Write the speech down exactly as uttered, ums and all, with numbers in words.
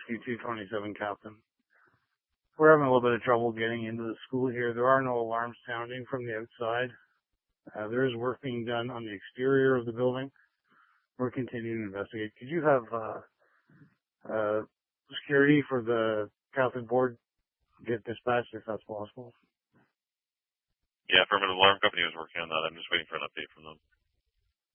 Rescue two twenty-seven, Captain. We're having a little bit of trouble getting into the school here. There are no alarms sounding from the outside. Uh, there is work being done on the exterior of the building. We're continuing to investigate. Could you have uh, uh, security for the Catholic board get dispatched if that's possible? Yeah, affirmative. Alarm company was working on that. I'm just waiting for an update from them.